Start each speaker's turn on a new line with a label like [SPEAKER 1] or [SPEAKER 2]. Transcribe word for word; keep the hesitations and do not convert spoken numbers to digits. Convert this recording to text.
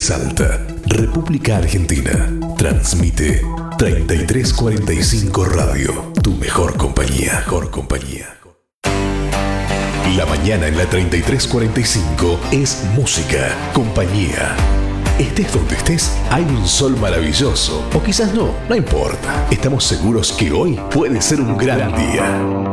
[SPEAKER 1] Salta, República Argentina. Transmite treinta y tres cuarenta y cinco Radio, tu mejor compañía, mejor compañía. La mañana en la treinta y tres cuarenta y cinco es música, compañía. Estés donde estés, hay un sol maravilloso. O quizás no, no importa. Estamos seguros que hoy puede ser un gran día.